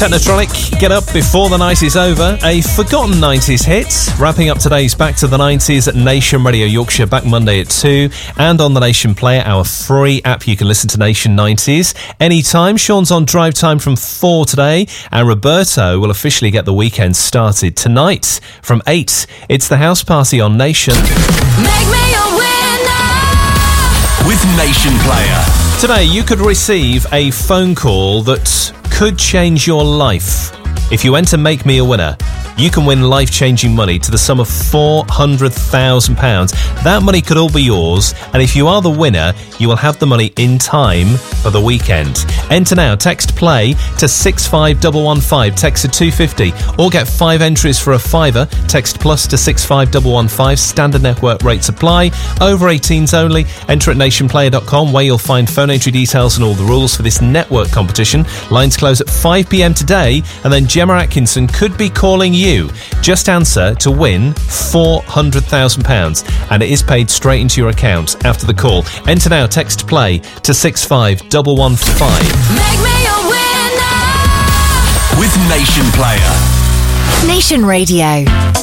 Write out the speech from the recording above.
Technotronic, Get Up Before the Night Is Over, a forgotten 90s hit. Wrapping up today's Back to the 90s at Nation Radio Yorkshire, back Monday at 2, and on the Nation Player, our free app. You can listen to Nation 90s anytime. Sean's on drive time from 4 today, and Roberto will officially get the weekend started tonight from 8. It's the house party on Nation. Make me a winner with Nation Player. Today, you could receive a phone call that could change your life. If you enter Make Me a Winner, you can win life-changing money to the sum of £400,000. That money could all be yours, and if you are the winner, you will have the money in time for the weekend. Enter now. Text PLAY to 65115. Text to 250, or get 5 entries for a £5. Text plus to 65115. Standard network rates apply. Over 18s only. Enter at nationplayer.com, where you'll find phone entry details and all the rules for this network competition. Lines close at 5 p.m. today, and then Gemma Atkinson could be calling you. Just answer to win £400,000, and it is paid straight into your account after the call. Enter now. Text PLAY to 65115. Make me a winner with Nation Player. Nation Radio.